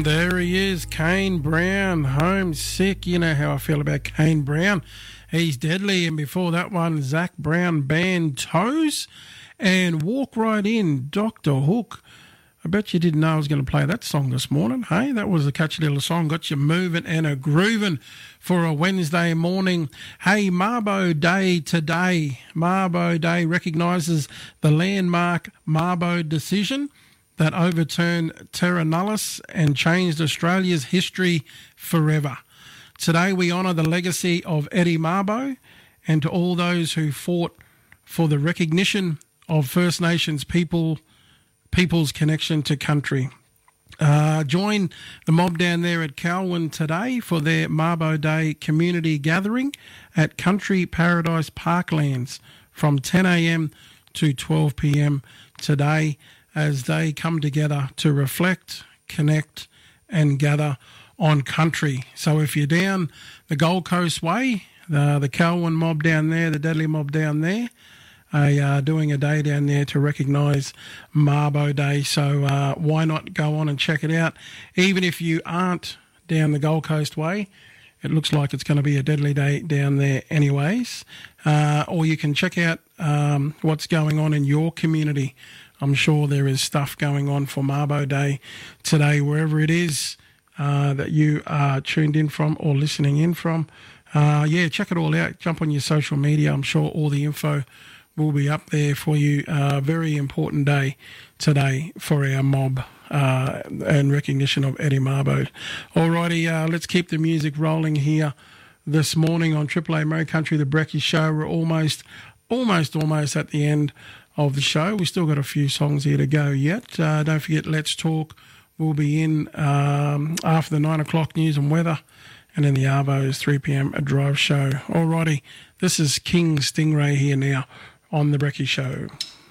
There he is, Kane Brown, Homesick. You know how I feel about Kane Brown. He's deadly. And before that one, Zach Brown Band, Toes. And Walk Right In, Dr. Hook. I bet you didn't know I was going to play that song this morning. Hey, that was a catchy little song. Got you moving and a grooving for a Wednesday morning. Hey, Mabo Day today. Mabo Day recognises the landmark Mabo decision that overturned terra nullius and changed Australia's history forever. Today we honour the legacy of Eddie Mabo and to all those who fought for the recognition of First Nations people's connection to country. Join the mob down there at Calwin today for their Mabo Day community gathering at Country Paradise Parklands from 10 a.m. to 12 p.m. today, as they come together to reflect, connect and gather on country. So if you're down the Gold Coast way, the Calwin mob down there, the Deadly mob down there, are doing a day down there to recognise Mabo Day. So why not go on and check it out? Even if you aren't down the Gold Coast way, it looks like it's going to be a deadly day down there anyways. Or you can check out what's going on in your community. I'm sure there is stuff going on for Mabo Day today, wherever it is that you are tuned in from or listening in from. Check it all out. Jump on your social media. I'm sure all the info will be up there for you. Very important day today for our mob and recognition of Eddie Mabo. Alrighty, let's keep the music rolling here this morning on Triple A Mo Country, the Brekkie Show. We're almost at the end of the show. We've still got a few songs here to go yet. Don't forget, Let's Talk will be in after the 9 o'clock news and weather, and then the Arvo's 3 p.m. a drive show. Alrighty, this is King Stingray here now on the Brekkie Show.